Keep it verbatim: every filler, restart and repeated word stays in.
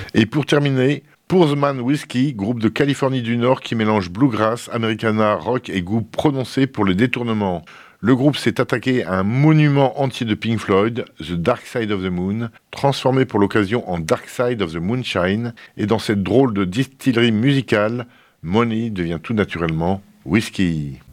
Et pour terminer, Poorsman Whiskey, groupe de Californie du Nord qui mélange bluegrass, americana, rock et goût prononcé pour le détournement. Le groupe s'est attaqué à un monument entier de Pink Floyd, The Dark Side of the Moon, transformé pour l'occasion en Dark Side of the Moonshine, et dans cette drôle de distillerie musicale, Money devient tout naturellement whisky.